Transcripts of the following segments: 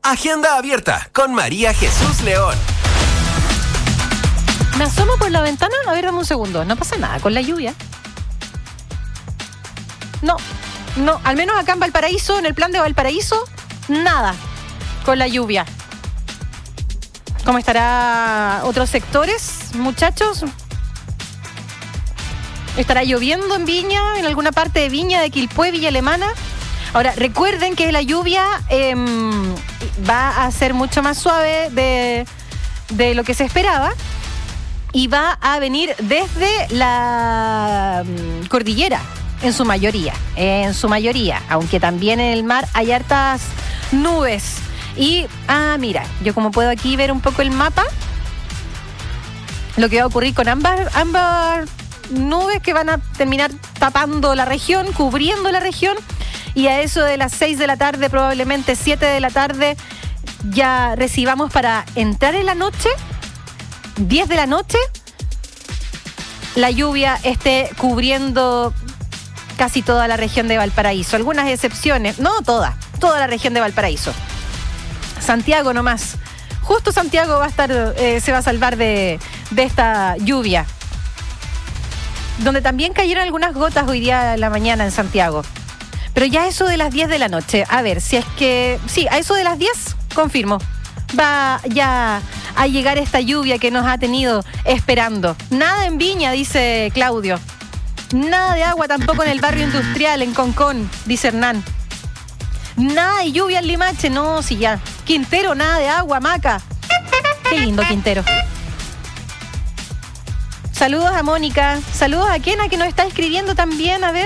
Agenda abierta con María Jesús León. Me asomo por la ventana, a ver, dame un segundo. No pasa nada con la lluvia. No, al menos acá en Valparaíso, en el plan de Valparaíso, nada con la lluvia. ¿Cómo estará otros sectores, muchachos? ¿Estará lloviendo en Viña, en alguna parte de Viña, de Quilpué, Villa Alemana? Ahora, recuerden que la lluvia va a ser mucho más suave de lo que se esperaba y va a venir desde la cordillera, en su mayoría, aunque también en el mar hay hartas nubes. Y, mira, yo como puedo aquí ver un poco el mapa, lo que va a ocurrir con ambas nubes que van a terminar tapando la región, cubriendo la región, y a eso de las 6 de la tarde, probablemente 7 de la tarde, ya recibamos para entrar en la noche, 10 de la noche, la lluvia esté cubriendo casi toda la región de Valparaíso. Algunas excepciones, no toda la región de Valparaíso. Santiago nomás. Justo Santiago va a estar, se va a salvar de esta lluvia. Donde también cayeron algunas gotas hoy día en la mañana en Santiago. Pero ya eso de las 10 de la noche, a ver, si es que... Sí, a eso de las 10, confirmo. Va ya a llegar esta lluvia que nos ha tenido esperando. Nada en Viña, dice Claudio. Nada de agua tampoco en el barrio industrial, en Concón, dice Hernán. Nada de lluvia en Limache, no, sí ya. Quintero, nada de agua, Maca. Qué lindo Quintero. Saludos a Mónica, saludos a Kena que nos está escribiendo también. A ver.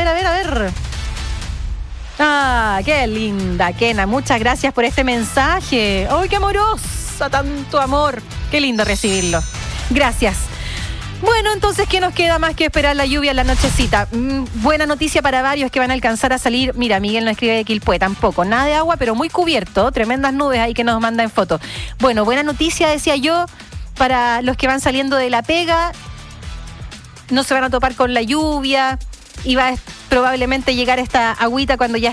Qué linda, Kena. Muchas gracias por este mensaje. ¡Ay, qué amorosa! Tanto amor. Qué lindo recibirlo. Gracias. Bueno, entonces, ¿qué nos queda más que esperar la lluvia en la nochecita? Buena noticia para varios que van a alcanzar a salir. Mira, Miguel no escribe de Quilpué tampoco. Nada de agua, pero muy cubierto. Tremendas nubes ahí que nos manda en foto. Bueno, buena noticia, decía yo, para los que van saliendo de la pega. No se van a topar con la lluvia y va a probablemente llegar esta agüita cuando ya